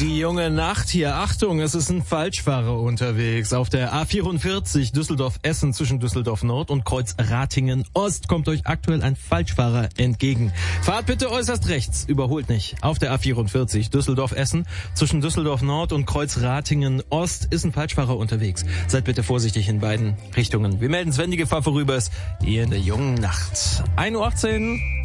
Die junge Nacht hier. Achtung, es ist ein Falschfahrer unterwegs. Auf der A44 Düsseldorf-Essen zwischen Düsseldorf Nord und Kreuz Ratingen Ost kommt euch aktuell ein Falschfahrer entgegen. Fahrt bitte äußerst rechts, überholt nicht. Auf der A44 Düsseldorf-Essen zwischen Düsseldorf Nord und Kreuz Ratingen Ost ist ein Falschfahrer unterwegs. Seid bitte vorsichtig in beiden Richtungen. Wir melden, wenn die Gefahr vorüber ist, hier in der jungen Nacht. 1:18 Uhr.